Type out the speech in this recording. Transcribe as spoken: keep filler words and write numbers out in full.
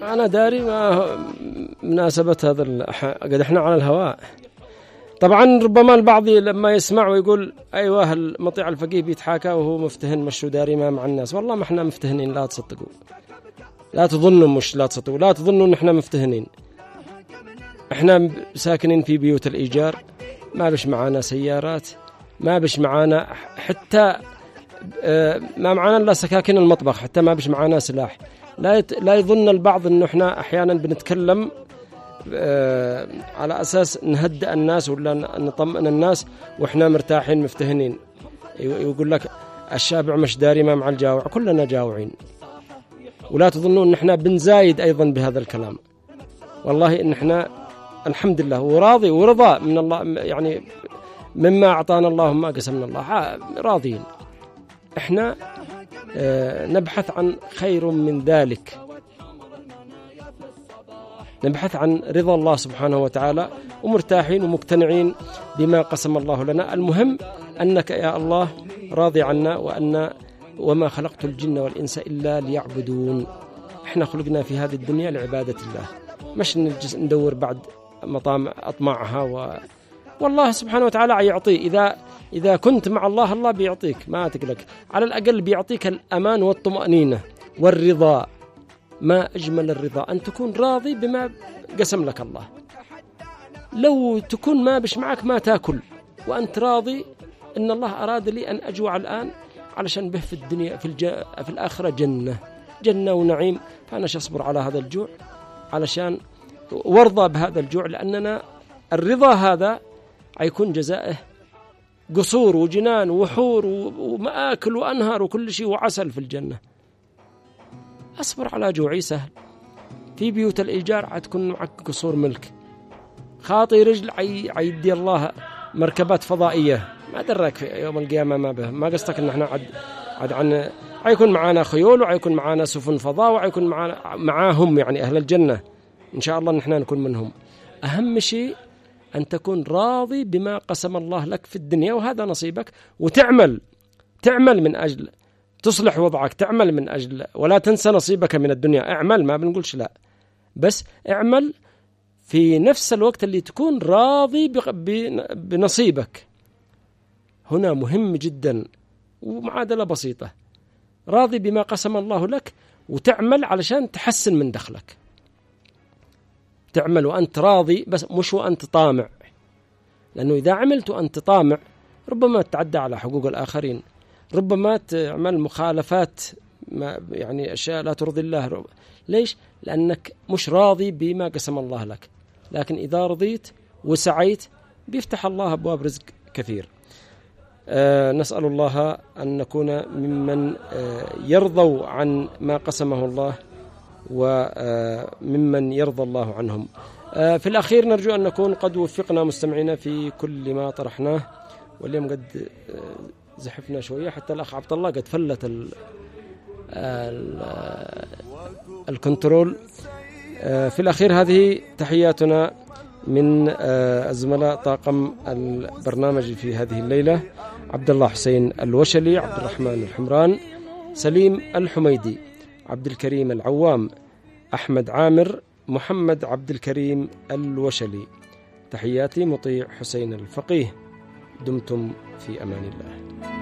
أنا داري ما مناسبة هذا قد إحنا على الهواء. طبعا ربما البعض لما يسمع ويقول أيوة المطيع الفقيه بيتحاكى وهو مفتهن مشو داري ما مع الناس. والله ما إحنا مفتهنين، لا تصدقوا، لا تظنوا، مش لا تصدقوا، لا تظنوا إن إحنا مفتهنين. إحنا ساكنين في بيوت الإيجار، ما بش معانا سيارات، ما بش معانا حتى ما معانا إلا سكاكين المطبخ، حتى ما بش معانا سلاح. لا لا يظن البعض إنه إحنا أحيانا بنتكلم على أساس نهدئ الناس ولا نطمئن الناس وإحنا مرتاحين مفتهنين. يقول لك الشابع مش داري ما مع الجاوع، كلنا جاوعين. ولا تظنوا إن إحنا بنزايد أيضا بهذا الكلام. والله إن إحنا الحمد لله وراضي ورضا من الله، يعني مما أعطانا الله وما قسمنا الله، راضين. إحنا نبحث عن خير من ذلك، نبحث عن رضا الله سبحانه وتعالى، ومرتاحين ومقتنعين بما قسم الله لنا. المهم أنك يا الله راضي عنا، وأن وما خلقت الجن والإنس إلا ليعبدون. إحنا خلقنا في هذه الدنيا لعبادة الله، مش نجلس ندور بعد مطامع أطماعها و... والله سبحانه وتعالى يعطي. إذا إذا كنت مع الله الله بيعطيك، ما تقلق، على الأقل بيعطيك الأمان والطمأنينة والرضا. ما أجمل الرضا أن تكون راضي بما قسم لك الله. لو تكون ما بش معك ما تأكل وأنت راضي إن الله أراد لي أن أجوع الآن علشان به في الدنيا في, الج... في الآخرة جنة جنة ونعيم، فأنا أصبر على هذا الجوع علشان وارضى بهذا الجوع، لأننا الرضا هذا هيكون جزائه قصور وجنان وحور ومآكل وأنهار وكل شيء وعسل في الجنة. أصبر على جوعي سهل. في بيوت الإيجار عتكون معك قصور ملك، خاطي رجل عيدي الله مركبات فضائية، ما درك في يوم القيامة ما به. ما قصدك إن إحنا عد عد عن عيكون معانا خيول وعيكون معانا سفن فضاء وعيكون معانا معاهم يعني أهل الجنة إن شاء الله نحن نكون منهم. أهم شيء أن تكون راضي بما قسم الله لك في الدنيا، وهذا نصيبك، وتعمل تعمل من أجل تصلح وضعك، تعمل من أجل، ولا تنسى نصيبك من الدنيا. اعمل، ما بنقولش لا، بس اعمل في نفس الوقت اللي تكون راضي بنصيبك. هنا مهم جدا، ومعادلة بسيطة، راضي بما قسم الله لك وتعمل علشان تحسن من دخلك. تعمل وأنت راضي، بس مش وأنت طامع، لأنه إذا عملت وأنت طامع ربما تتعدى على حقوق الآخرين، ربما تعمل مخالفات، ما يعني أشياء لا ترضي الله. ليش؟ لأنك مش راضي بما قسم الله لك. لكن إذا رضيت وسعيت بيفتح الله أبواب رزق كثير. آه نسأل الله أن نكون ممن آه يرضوا عن ما قسمه الله وممن يرضى الله عنهم. آه في الأخير نرجو أن نكون قد وفقنا مستمعينا في كل ما طرحناه، واليوم قد آه زحفنا شوية، حتى الأخ عبد الله قد فلت ال ال الكنترول. آه في الأخير هذه تحياتنا من آه الزملاء طاقم البرنامج في هذه الليلة: عبد الله حسين الوشلي، عبد الرحمن الحمران، سليم الحميدي، عبد الكريم العوام، أحمد عامر، محمد عبد الكريم الوشلي. تحياتي مطيع حسين الفقيه. دمتم في أمان الله.